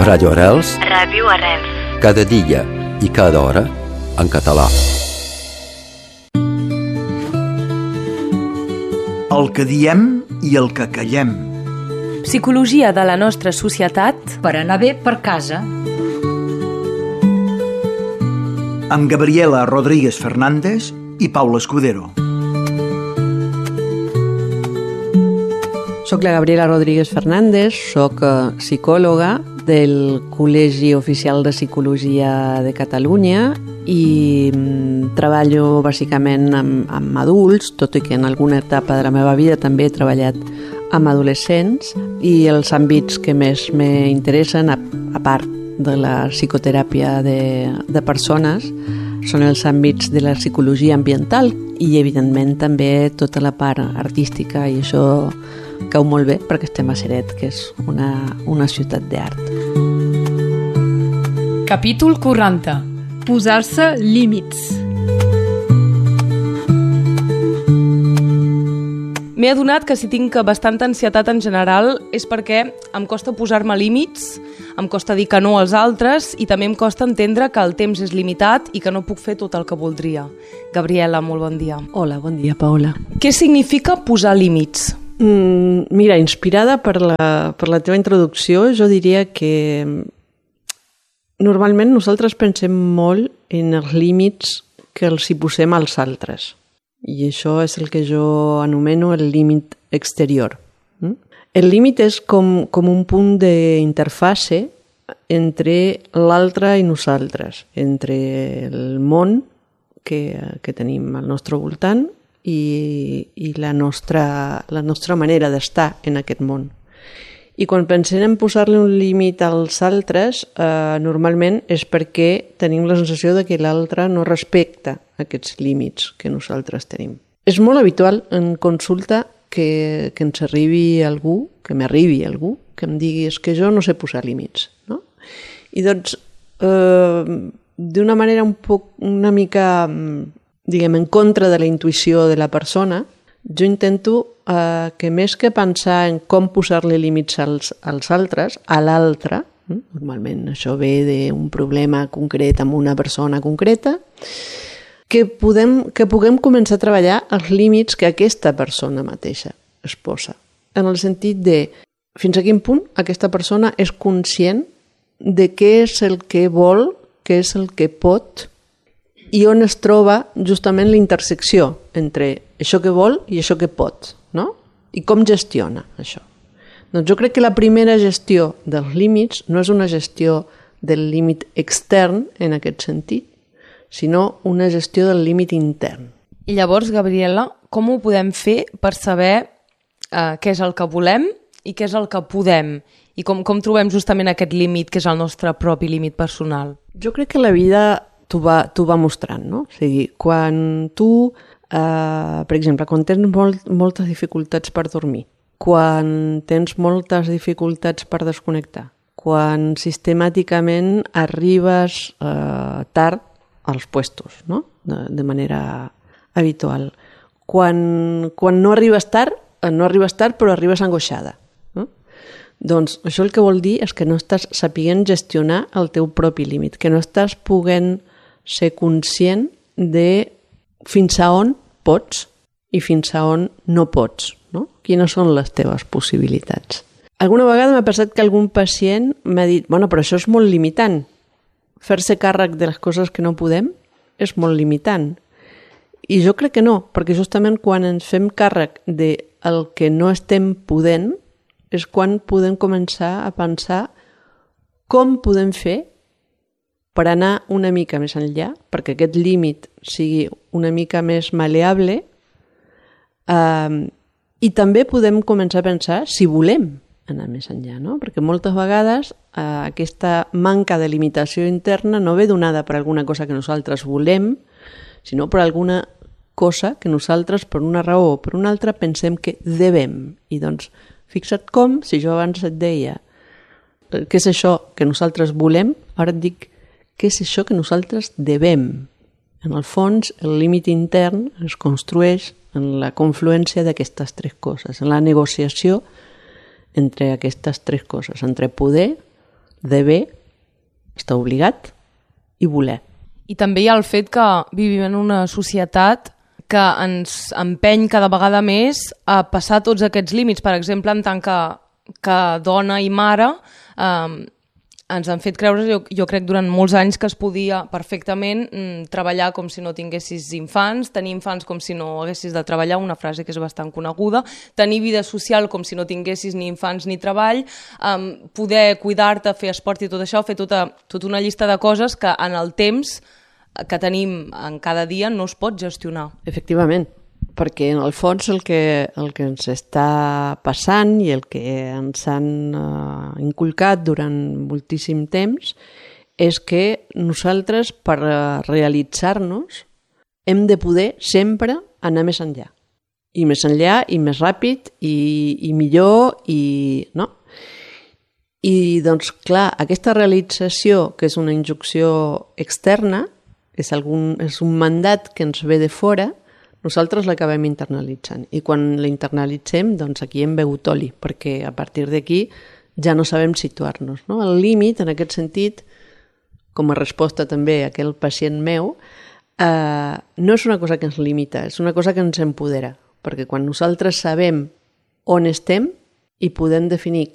Radio Arrels. Ràdio Arrels. Cada dia i cada hora en català. El que diem i el que callem. Psicologia de la nostra societat per anar bé per casa. Amb Gabriela Rodríguez Fernández i Paula Escudero. Soc la Gabriela Rodríguez Fernández, soc psicòloga del Col·legi Oficial de Psicologia de Catalunya i treballo bàsicament amb adults, tot i que en alguna etapa de la meva vida també he treballat amb adolescents, i els àmbits que més m'interessen, a part de la psicoteràpia de persones, són els àmbits de la psicologia ambiental i, evidentment, també tota la part artística, i això cau molt bé perquè estem a Ceret, que és una ciutat d'art. Capítol 40. Posar-se límits. M'he adonat que si tinc bastanta ansietat en general és perquè em costa posar-me límits, em costa dir que no als altres i també em costa entendre que el temps és limitat i que no puc fer tot el que voldria. Gabriela, molt bon dia. Hola, bon dia, Paula. Què significa posar límits? Mira, inspirada per la teva introducció, jo diria que normalment nosaltres pensem molt en els límits que els hi posem als altres. I això és el que jo anomeno el límit exterior. El límit és com un punt d'interfàcia entre l'altre i nosaltres, entre el món que tenim al nostre voltant i la nostra manera d'estar en aquest món. I quan pensem en posar-li un límit als altres, normalment és perquè tenim la sensació de que l'altre no respecta aquests límits que nosaltres tenim. És molt habitual en consulta que ens arribi algú, que m'arribi algú, que em digui és que jo no sé posar límits. No? I doncs, d'una manera una mica, diguem, en contra de la intuïció de la persona, jo intento que més que pensar en com posar-li límits als altres, a l'altre, normalment això ve d'un problema concret amb una persona concreta, que puguem començar a treballar els límits que aquesta persona mateixa es posa. En el sentit de fins a quin punt aquesta persona és conscient de què és el que vol, què és el que pot, i on es troba justament la intersecció entre això que vol i això que pot, no? I com gestiona això. Doncs jo crec que la primera gestió dels límits no és una gestió del límit extern en aquest sentit, sinó una gestió del límit intern. I llavors, Gabriela, com ho podem fer per saber què és el que volem i què és el que podem? I com trobem justament aquest límit que és el nostre propi límit personal? Jo crec que la vida t'ho va mostrant, no? O sigui, quan tu, per exemple, quan tens moltes dificultats per dormir, quan tens moltes dificultats per desconnectar, quan sistemàticament arribes tard als puestos, no? De manera habitual. Quan no arribes tard però arribes angoixada. No? Doncs això el que vol dir és que no estàs sapient gestionar el teu propi límit, que no estàs podent ser conscient de fins a on pots i fins a on no pots, no? Quines són les teves possibilitats. Alguna vegada m'ha passat que algun pacient m'ha dit bueno, però això és molt limitant. Fer-se càrrec de les coses que no podem és molt limitant. I jo crec que no, perquè justament quan ens fem càrrec del que no estem podent és quan podem començar a pensar com podem fer per anar una mica més enllà, perquè aquest límit sigui una mica més maleable, i també podem començar a pensar si volem anar més enllà, no? Perquè moltes vegades aquesta manca de limitació interna no ve donada per alguna cosa que nosaltres volem, sinó per alguna cosa que nosaltres, per una raó o per una altra, pensem que devem. I doncs, fixa't com, si jo abans et deia què és això que nosaltres volem, ara et dic què és això que nosaltres devem. En el fons, el límit intern es construeix en la confluència d'aquestes tres coses, en la negociació entre aquestes tres coses, entre poder, deber, estar obligat i voler. I també hi ha el fet que vivim en una societat que ens empeny cada vegada més a passar tots aquests límits. Per exemple, en tant que dona i mare, ens han fet creure, jo crec, durant molts anys que es podia perfectament treballar com si no tinguessis infants, tenir infants com si no haguessis de treballar, una frase que és bastant coneguda, tenir vida social com si no tinguessis ni infants ni treball, poder cuidar-te, fer esport i tot això, fer tota una llista de coses que en el temps que tenim en cada dia no es pot gestionar. Efectivament, perquè en el fons el que ens està passant i el que ens han inculcat durant moltíssim temps és que nosaltres, per realitzar-nos, hem de poder sempre anar més enllà. I més enllà, i més ràpid, i millor, no? I doncs, clar, aquesta realització, que és una injunció externa, és un mandat que ens ve de fora, nosaltres l'acabem internalitzant. I quan la internalitzem, doncs aquí hem begut oli, perquè a partir d'aquí ja no sabem situar-nos. No? El límit, en aquest sentit, com a resposta també a aquell pacient meu, no és una cosa que ens limita, és una cosa que ens empodera, perquè quan nosaltres sabem on estem i podem definir